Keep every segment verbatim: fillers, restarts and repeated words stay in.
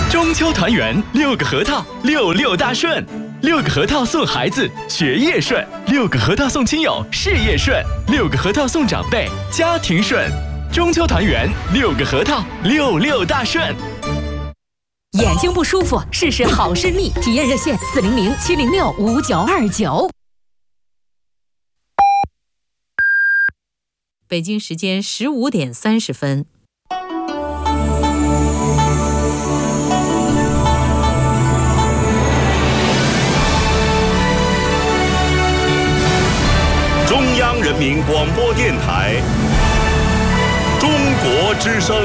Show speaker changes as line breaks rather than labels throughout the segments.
中秋团圆，六个核桃，六六大顺。六个核桃送孩子，学业顺；六个核桃送亲友，事业顺；六个核桃送长辈，家庭顺。中秋团圆，六个核桃，六六大顺。
眼睛不舒服，试试好视力，体验热线四零零七零六五九二九。
北京时间十五点三十分。
中央人民广播电台中国之声。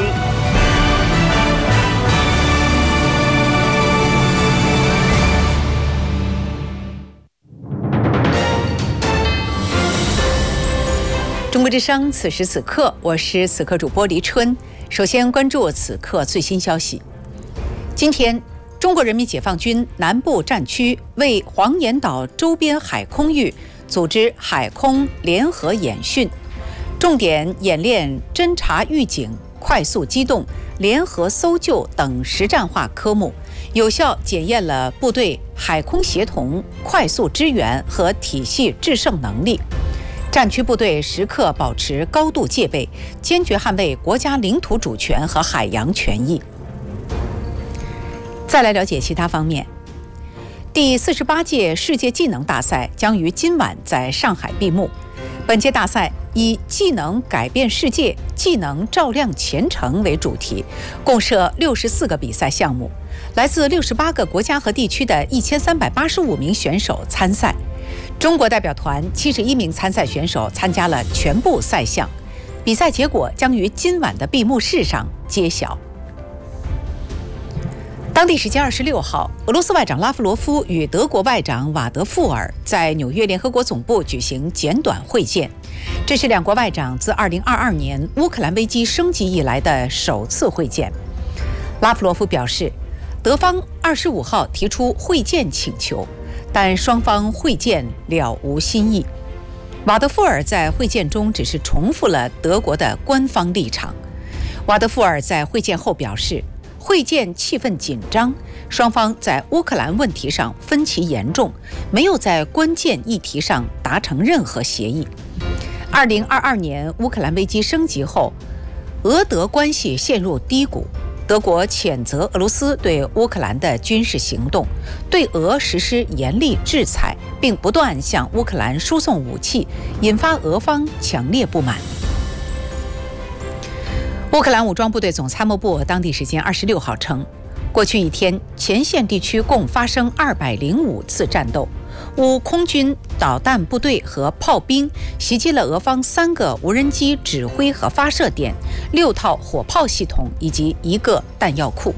中国之声，此时此刻，我是此刻主播黎春。首先关注此刻最新消息。今天，中国人民解放军南部战区为黄岩岛周边海空域组织海空联合演训，重点演练侦察预警、快速机动、联合搜救等实战化科目，有效检验了部队海空协同、快速支援和体系制胜能力。战区部队时刻保持高度戒备，坚决捍卫国家领土主权和海洋权益。再来了解其他方面。第四十八届世界技能大赛将于今晚在上海闭幕。本届大赛以“技能改变世界，技能照亮前程”为主题，共设六十四个比赛项目，来自六十八个国家和地区的一千三百八十五名选手参赛。中国代表团七十一名参赛选手参加了全部赛项，比赛结果将于今晚的闭幕式上揭晓。当地时间二十六号，俄罗斯外长拉夫罗夫与德国外长瓦德富尔在纽约联合国总部举行简短会见，这是两国外长自二零二二年乌克兰危机升级以来的首次会见。拉夫罗夫表示，德方二十五号提出会见请求，但双方会见了无新意。瓦德富尔在会见中只是重复了德国的官方立场。瓦德富尔在会见后表示，会见气氛紧张，双方在乌克兰问题上分歧严重，没有在关键议题上达成任何协议。二零二二年乌克兰危机升级后，俄德关系陷入低谷。德国谴责俄罗斯对乌克兰的军事行动，对俄实施严厉制裁，并不断向乌克兰输送武器，引发俄方强烈不满。乌克兰武装部队总参谋部当地时间二十六号称，过去一天前线地区共发生二百零五次战斗，乌空军导弹部队和炮兵袭击了俄方三个无人机指挥和发射点、六套火炮系统以及一个弹药库。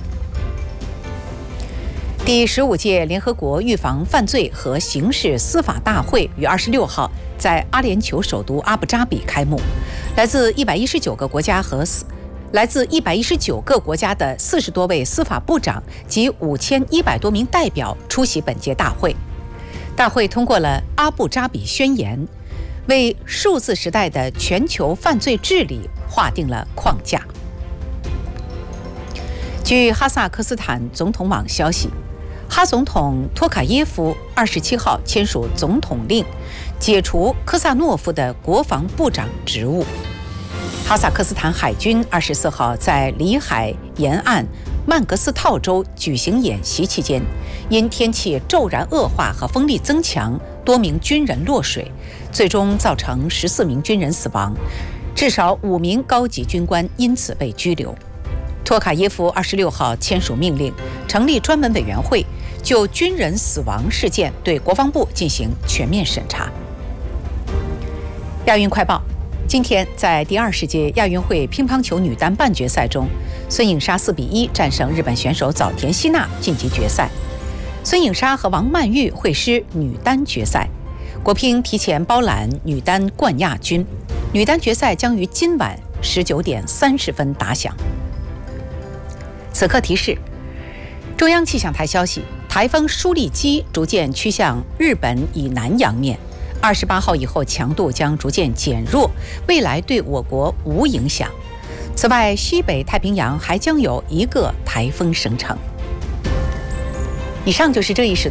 第十五届联合国预防犯罪和刑事司法大会于二十六号在阿联酋首都阿布扎比开幕，来自一百一十九个国家和来自一百一十九个国家的四十多位司法部长及五千一百多名代表出席本届大会。大会通过了阿布扎比宣言，为数字时代的全球犯罪治理划定了框架。据哈萨克斯坦总统网消息，哈总统托卡耶夫二十七号签署总统令，解除科萨诺夫的国防部长职务。哈萨克斯坦海军二十四号在里海沿岸曼格斯套州举行演习期间，因天气骤然恶化和风力增强，多名军人落水，最终造成十四名军人死亡，至少五名高级军官因此被拘留。托卡耶夫二十六号签署命令，成立专门委员会，就军人死亡事件对国防部进行全面审查。亚运快报。今天在第二十届亚运会乒乓球女单半决赛中，孙颖莎四比一战胜日本选手早田希娜晋级决赛。孙颖莎和王曼玉会师女单决赛，国乒提前包揽女单冠亚军。女单决赛将于今晚十九点三十分打响。此刻提示：中央气象台消息，台风舒力基逐渐趋向日本以南洋面。二十八号以后强度将逐渐减弱，未来对我国无影响。此外，西北太平洋还将有一个台风生成。 以上就是这一时